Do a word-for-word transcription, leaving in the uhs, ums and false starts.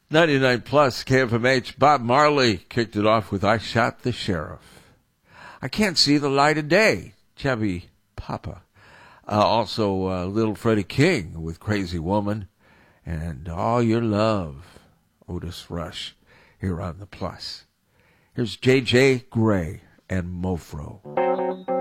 ninety-nine plus K F M H. Bob Marley kicked it off with I Shot the Sheriff. I Can't See the Light of Day, Chubby Papa. Uh, also, uh, Little Freddie King with Crazy Woman. And All Your Love, Otis Rush, here on the Plus. Here's J J Grey and Mofro.